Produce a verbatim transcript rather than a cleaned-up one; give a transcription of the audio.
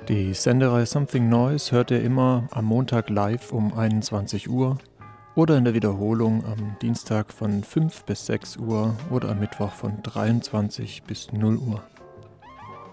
Die Sendereihe Something Noise hört ihr immer am Montag live um einundzwanzig Uhr oder in der Wiederholung am Dienstag von fünf bis sechs Uhr oder am Mittwoch von dreiundzwanzig bis null Uhr.